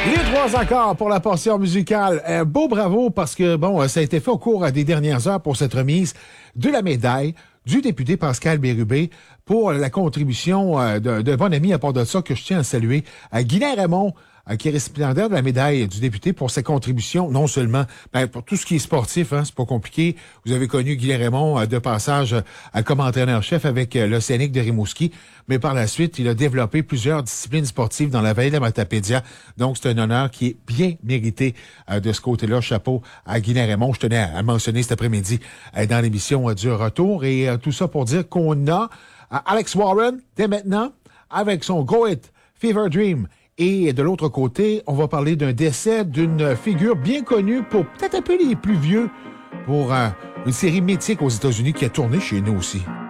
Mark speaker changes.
Speaker 1: Les trois accords pour la portion musicale. Beau bravo parce que, bon, ça a été fait au cours des dernières heures pour cette remise de la médaille du député Pascal Bérubé pour la contribution d'un bon ami à part de ça que je tiens à saluer, Guylain Raymond, qui est récipiendaire de la médaille du député pour ses contributions, non seulement pour tout ce qui est sportif, hein, c'est pas compliqué. Vous avez connu Guylain Raymond de passage comme entraîneur-chef avec l'Océanique de Rimouski, mais par la suite, il a développé plusieurs disciplines sportives dans la vallée de la Matapédia. Donc, c'est un honneur qui est bien mérité de ce côté-là. Chapeau à Guylain Raymond. Je tenais à mentionner cet après-midi dans l'émission du Retour. Et tout ça pour dire qu'on a Alex Warren, dès maintenant, avec son Go It Fever Dream. Et de l'autre côté, on va parler d'un décès d'une figure bien connue pour peut-être un peu les plus vieux, pour une série mythique aux États-Unis qui a tourné chez nous aussi.